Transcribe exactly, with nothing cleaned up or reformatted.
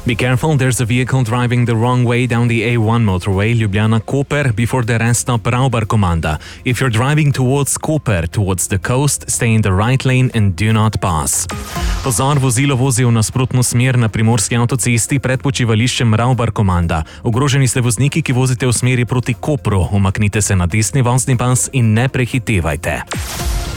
Be careful, there's a vehicle driving the wrong way down the A one motorway, Ljubljana-Koper, before the rest stop Ravbar-Komanda. If you're driving towards Koper, towards the coast, stay in the right lane and do not pass. Pozor, vozilo vozi v nasprotno smer na primorski avtocesti pred počivališčem Ravbar-Komanda. Ogroženi ste vozniki, ki vozite v smeri proti Kopru. Umaknite se na desni vozni pas in ne prehitevajte.